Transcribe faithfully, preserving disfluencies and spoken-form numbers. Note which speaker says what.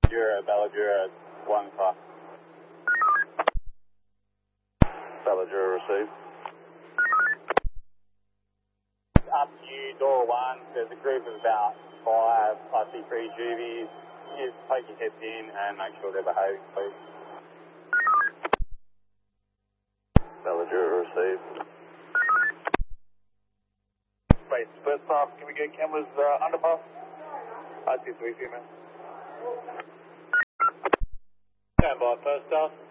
Speaker 1: Jura, Balladura, one class. Balladura received. Up to you, door one. There's a group of about five, I see three juvies. Just poke your heads in and make sure they're behaving, please. Balladura received.
Speaker 2: Right, first pass, can we get cameras uh, underpass? I see three females.
Speaker 1: Stand by, first off.